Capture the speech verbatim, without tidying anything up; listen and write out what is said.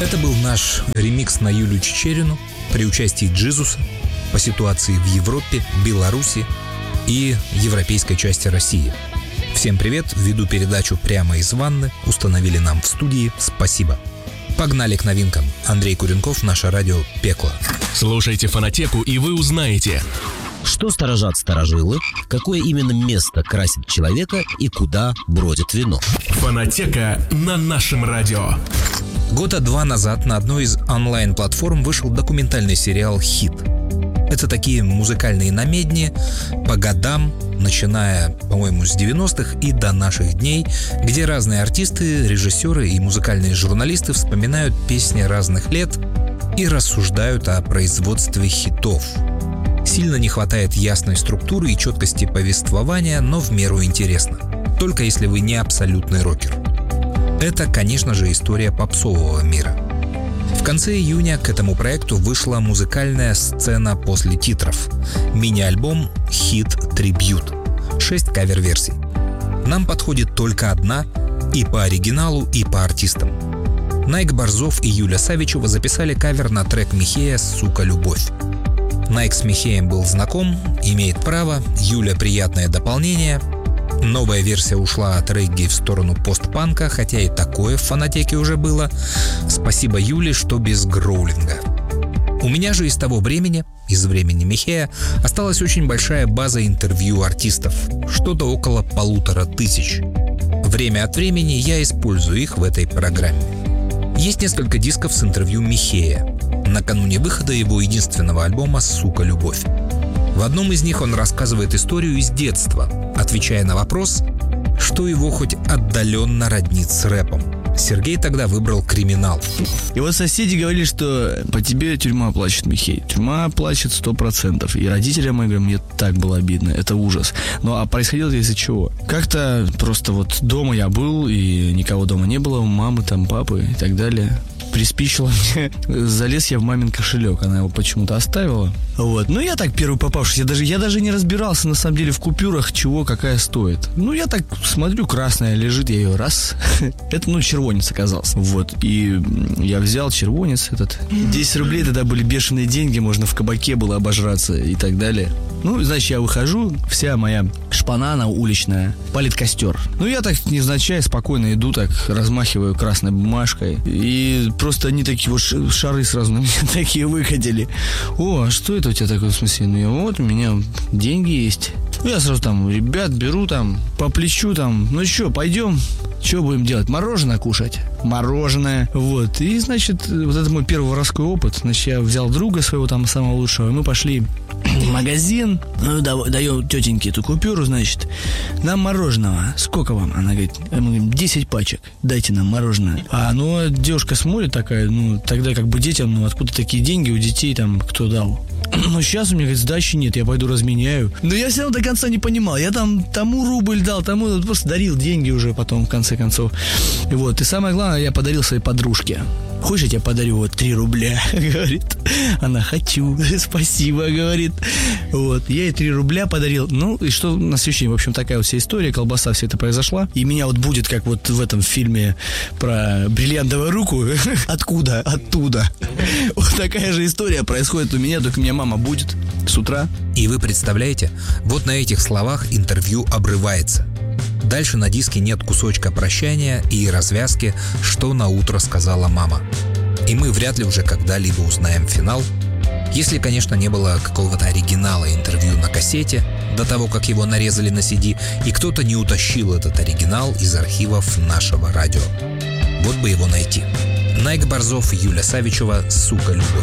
Это был наш ремикс на Юлию Чичерину при участии Джизуса по ситуации в Европе, Беларуси и европейской части России. Всем привет, веду передачу прямо из ванны, установили нам в студии, спасибо. Погнали к новинкам. Андрей Куренков, наше радио «Пекло». Слушайте «Фонотеку» и вы узнаете, что сторожат старожилы, какое именно место красит человека и куда бродит вино. «Фонотека» на нашем радио. Года два назад на одной из онлайн-платформ вышел документальный сериал «Хит». Это такие музыкальные намедни по годам, начиная, по-моему, с девяностых и до наших дней, где разные артисты, режиссеры и музыкальные журналисты вспоминают песни разных лет и рассуждают о производстве хитов. Сильно не хватает ясной структуры и четкости повествования, но в меру интересно. Только если вы не абсолютный рокер. Это, конечно же, история попсового мира. В конце июня к этому проекту вышла музыкальная сцена после титров. Мини-альбом «Хит Трибьют». Шесть кавер-версий. Нам подходит только одна и по оригиналу, и по артистам. Найк Борзов и Юля Савичева записали кавер на трек Михея «Сука, любовь». Найк с Михеем был знаком, имеет право, Юля приятное дополнение. Новая версия ушла от регги в сторону постпанка, хотя и такое в фонотеке уже было. Спасибо Юле, что без гроулинга. У меня же из того времени, из времени Михея, осталась очень большая база интервью артистов, что-то около полутора тысяч. Время от времени я использую их в этой программе. Есть несколько дисков с интервью Михея, накануне выхода его единственного альбома «Сука, любовь». В одном из них он рассказывает историю из детства, отвечая на вопрос, что его хоть отдаленно роднит с рэпом. Сергей тогда выбрал криминал. И вот соседи говорили, что по тебе тюрьма плачет, Михей. Тюрьма плачет сто процентов. И родителям моим говорят, мне так было обидно, это ужас. Ну а происходило это из-за чего? Как-то просто вот дома я был, и никого дома не было, мамы, там, папы и так далее. Приспичило мне. Залез я в мамин кошелек. Она его почему-то оставила. Вот. Ну, я так первый попавшийся. Я даже, я даже не разбирался, на самом деле, в купюрах, чего, какая стоит. Ну, я так смотрю, красная лежит, я ее раз. Это, ну, червонец оказался. Вот. И я взял червонец этот. десять рублей тогда были бешеные деньги. Можно в кабаке было обожраться и так далее. Ну, значит, я выхожу. Вся моя шпана уличная палит костер. Ну, я так невзначай спокойно иду, так размахиваю красной бумажкой. И просто они такие вот шары сразу на меня такие выкатили. О, а что это у тебя такое, в смысле? Ну, я, вот, у меня деньги есть. Ну, я сразу там ребят беру там, по плечу там. Ну, что, пойдем? Что будем делать? Мороженое кушать? Мороженое. Вот. И, значит, вот это мой первый воровской опыт. Значит, я взял друга своего там самого лучшего, и мы пошли в магазин. Ну, даем тетеньке эту купюру, значит, нам мороженого. Сколько вам? Она говорит, мы говорим, десять пачек. Дайте нам мороженое. А, ну, девушка смотрит такая, ну, тогда как бы детям, ну, откуда такие деньги у детей там, кто дал? Ну, сейчас у меня, говорит, сдачи нет, я пойду разменяю. Но я все равно до конца не понимал. Я там тому рубль дал, тому просто дарил деньги уже потом, в конце концов. И вот, и самое главное, я подарил своей подружке. Хочешь, я тебе подарю вот три рубля, говорит. Она, хочу, спасибо, говорит. Вот, я ей три рубля подарил. Ну, и что на следующий день, в общем, такая вот вся история, колбаса, все это произошла. И меня вот будет, как вот в этом фильме про бриллиантовую руку. Откуда? Оттуда. Вот такая же история происходит у меня, только меня мама будет с утра. И вы представляете, вот на этих словах интервью обрывается. Дальше на диске нет кусочка прощания и развязки, что на утро сказала мама. И мы вряд ли уже когда-либо узнаем финал, если, конечно, не было какого-то оригинала интервью на кассете до того, как его нарезали на си ди, и кто-то не утащил этот оригинал из архивов нашего радио. Вот бы его найти. Найк Борзов, Юля Савичева, «Сука, любовь».